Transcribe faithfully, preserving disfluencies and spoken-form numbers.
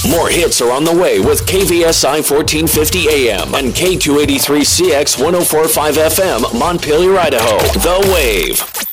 More hits are on the way with K V S I fourteen fifty A M and K two eighty-three C X one oh four point five F M, Montpelier, Idaho. The Wave.